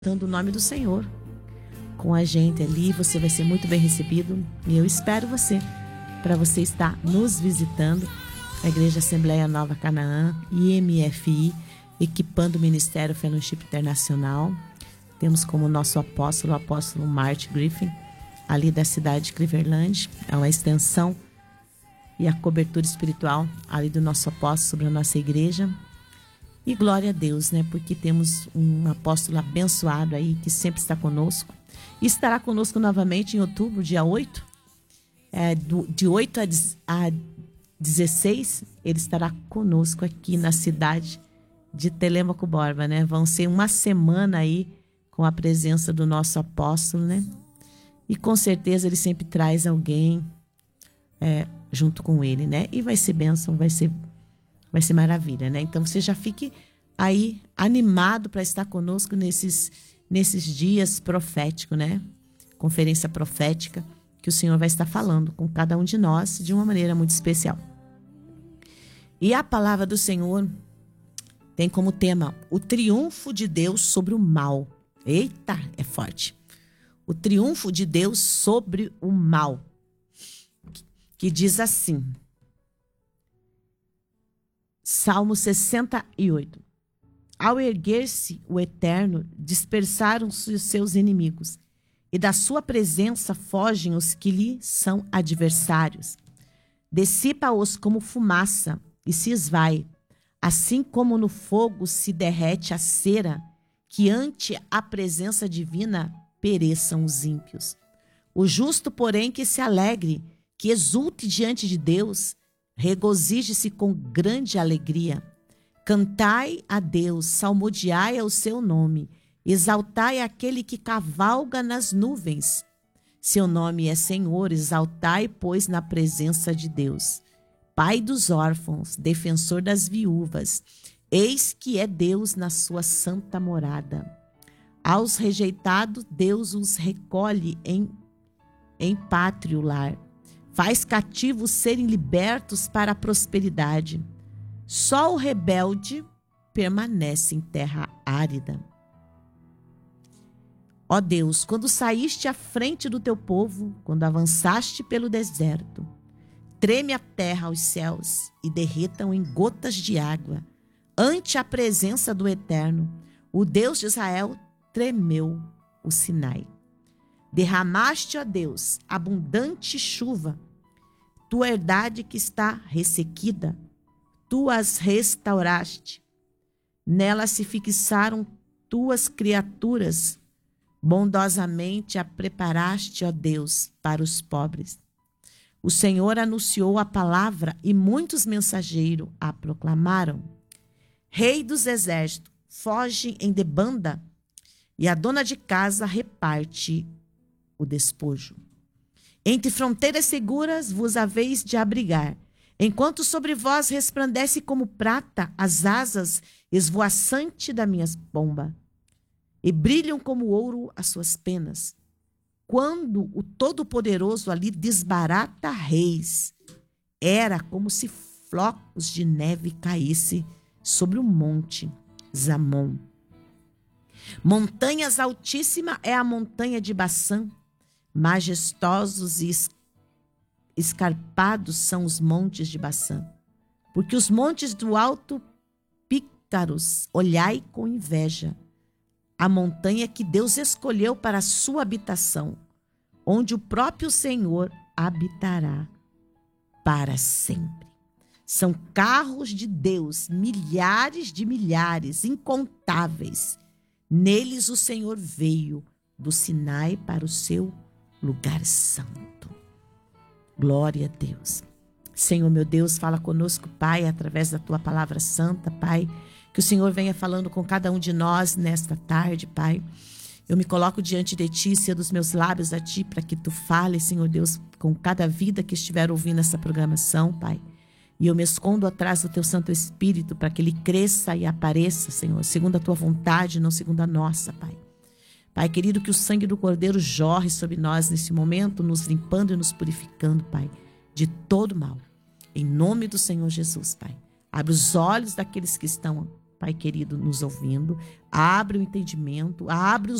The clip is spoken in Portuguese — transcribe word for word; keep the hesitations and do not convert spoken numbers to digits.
o nome do Senhor com a gente ali. Você vai ser muito bem recebido e eu espero você para você estar nos visitando. A Igreja Assembleia Nova Canaã, I M F I, equipando o Ministério Fellowship Internacional. Temos como nosso apóstolo o apóstolo Martin Griffin, ali da cidade de Cleveland. É uma extensão e a cobertura espiritual ali do nosso apóstolo sobre a nossa igreja. E glória a Deus, né? Porque temos um apóstolo abençoado aí que sempre está conosco. E estará conosco novamente em outubro, dia oito. É, do, de oito a dezesseis, ele estará conosco aqui na cidade de Telêmaco Borba, né? Vão ser uma semana aí com a presença do nosso apóstolo, né? E com certeza ele sempre traz alguém é, junto com ele, né? E vai ser bênção, vai ser... Vai ser maravilha, né? Então você já fique aí animado para estar conosco nesses, nesses dias proféticos, né? Conferência profética que o Senhor vai estar falando com cada um de nós de uma maneira muito especial. E a palavra do Senhor tem como tema o triunfo de Deus sobre o mal. Eita, é forte. O triunfo de Deus sobre o mal. Que diz assim... Salmo sessenta e oito. Ao erguer-se o Eterno, dispersaram-se os seus inimigos, e da sua presença fogem os que lhe são adversários. Dissipa-os como fumaça e se esvai, assim como no fogo se derrete a cera, que ante a presença divina pereçam os ímpios. O justo, porém, que se alegre, que exulte diante de Deus, regozije-se com grande alegria. Cantai a Deus, salmodiai ao seu nome, exaltai aquele que cavalga nas nuvens. Seu nome é Senhor, exaltai, pois, na presença de Deus. Pai dos órfãos, defensor das viúvas, eis que é Deus na sua santa morada. Aos rejeitados, Deus os recolhe em, em pátrio lar. Faz cativos serem libertos para a prosperidade. Só o rebelde permanece em terra árida. Ó Deus, quando saíste à frente do teu povo, quando avançaste pelo deserto, treme a terra aos céus e derretam em gotas de água. Ante a presença do Eterno, o Deus de Israel tremeu o Sinai. Derramaste, ó Deus, abundante chuva, tua herdade que está ressequida, tu as restauraste. Nela se fixaram tuas criaturas, bondosamente a preparaste, ó Deus, para os pobres. O Senhor anunciou a palavra e muitos mensageiros a proclamaram. Rei dos exércitos, foge em debanda, e a dona de casa reparte o despojo. Entre fronteiras seguras vos haveis de abrigar, enquanto sobre vós resplandece como prata as asas esvoaçante da minha pomba, e brilham como ouro as suas penas. Quando o Todo-Poderoso ali desbarata reis, era como se flocos de neve caísse sobre o monte Zamon. Montanhas altíssima é a montanha de Baçã, majestosos e escarpados são os montes de Baçã, porque os montes do alto Pícaros olhai com inveja, a montanha que Deus escolheu para a sua habitação, onde o próprio Senhor habitará para sempre. São carros de Deus, milhares de milhares, incontáveis. Neles o Senhor veio do Sinai para o seu lugar santo. Glória a Deus. Senhor, meu Deus, fala conosco, Pai, através da tua palavra santa, Pai. Que o Senhor venha falando com cada um de nós nesta tarde, Pai. Eu me coloco diante de ti, cedo os meus lábios a ti, para que tu fales, Senhor Deus, com cada vida que estiver ouvindo essa programação, Pai. E eu me escondo atrás do teu Santo Espírito para que ele cresça e apareça, Senhor, segundo a tua vontade, não segundo a nossa, Pai. Pai querido, que o sangue do Cordeiro jorre sobre nós nesse momento, nos limpando e nos purificando, Pai, de todo mal. Em nome do Senhor Jesus, Pai. Abre os olhos daqueles que estão Pai querido, nos ouvindo. Abre o entendimento, abre os